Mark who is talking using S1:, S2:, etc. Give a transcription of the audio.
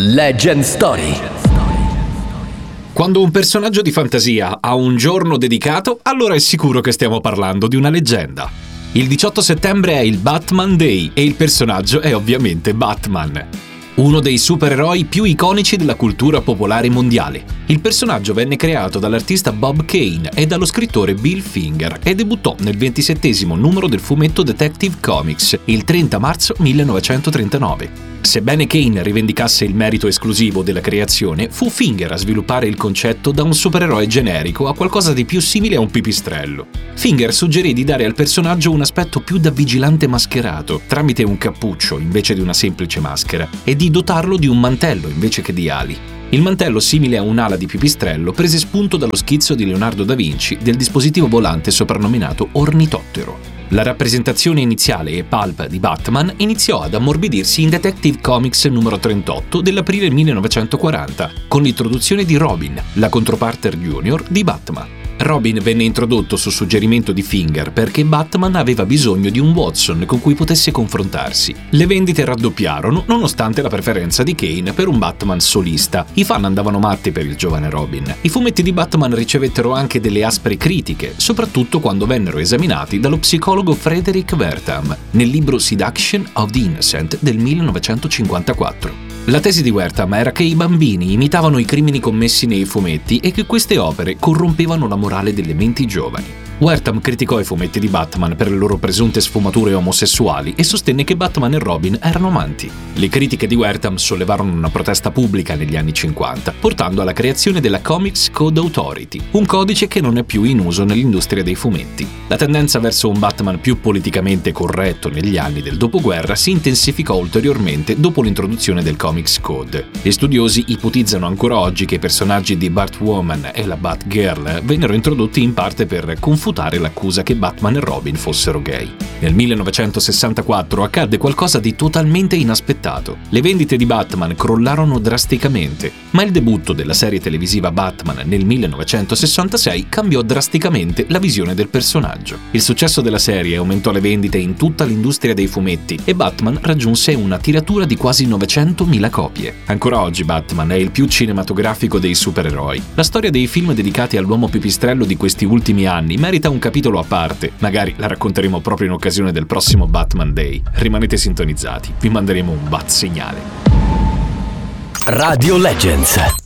S1: Legend Story.
S2: Quando un personaggio di fantasia ha un giorno dedicato, allora è sicuro che stiamo parlando di una leggenda. Il 18 settembre è il Batman Day e il personaggio è ovviamente Batman, uno dei supereroi più iconici della cultura popolare mondiale. Il personaggio venne creato dall'artista Bob Kane e dallo scrittore Bill Finger e debuttò nel 27° numero del fumetto Detective Comics il 30 marzo 1939. Sebbene Kane rivendicasse il merito esclusivo della creazione, fu Finger a sviluppare il concetto da un supereroe generico a qualcosa di più simile a un pipistrello. Finger suggerì di dare al personaggio un aspetto più da vigilante mascherato, tramite un cappuccio invece di una semplice maschera, e di dotarlo di un mantello invece che di ali. Il mantello, simile a un'ala di pipistrello, prese spunto dallo schizzo di Leonardo da Vinci del dispositivo volante soprannominato ornitottero. La rappresentazione iniziale e pulp di Batman iniziò ad ammorbidirsi in Detective Comics numero 38 dell'aprile 1940, con l'introduzione di Robin, la controparte junior di Batman. Robin venne introdotto su suggerimento di Finger perché Batman aveva bisogno di un Watson con cui potesse confrontarsi. Le vendite raddoppiarono nonostante la preferenza di Kane per un Batman solista. I fan andavano matti per il giovane Robin. I fumetti di Batman ricevettero anche delle aspre critiche, soprattutto quando vennero esaminati dallo psicologo Frederick Wertham nel libro Seduction of the Innocent del 1954. La tesi di Wertham era che i bambini imitavano i crimini commessi nei fumetti e che queste opere corrompevano la morale delle menti giovani. Wertham criticò i fumetti di Batman per le loro presunte sfumature omosessuali e sostenne che Batman e Robin erano amanti. Le critiche di Wertham sollevarono una protesta pubblica negli anni 50, portando alla creazione della Comics Code Authority, un codice che non è più in uso nell'industria dei fumetti. La tendenza verso un Batman più politicamente corretto negli anni del dopoguerra si intensificò ulteriormente dopo l'introduzione del Comics Code. Gli studiosi ipotizzano ancora oggi che i personaggi di Batwoman e la Batgirl vennero introdotti in parte per confutare l'accusa che Batman e Robin fossero gay. Nel 1964 accadde qualcosa di totalmente inaspettato. Le vendite di Batman crollarono drasticamente, ma il debutto della serie televisiva Batman nel 1966 cambiò drasticamente la visione del personaggio. Il successo della serie aumentò le vendite in tutta l'industria dei fumetti e Batman raggiunse una tiratura di quasi 900.000 copie. Ancora oggi Batman è il più cinematografico dei supereroi. La storia dei film dedicati all'uomo pipistrello di questi ultimi anni merita un capitolo a parte, magari la racconteremo proprio in occasione del prossimo Batman Day. Rimanete sintonizzati, vi manderemo un bat segnale.
S1: Radio Legends.